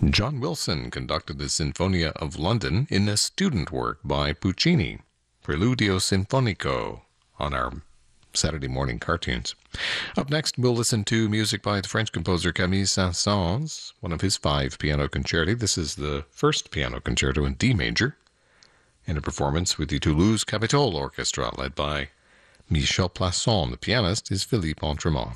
John Wilson conducted the Sinfonia of London in a student work by Puccini, Preludio Sinfonico, on our Saturday morning cartoons. Up next, we'll listen to music by the French composer Camille Saint-Saëns, one of his 5 piano concerti. This is the first piano concerto in D major, in a performance with the Toulouse Capitole Orchestra, led by Michel Plasson. The pianist is Philippe Entremont.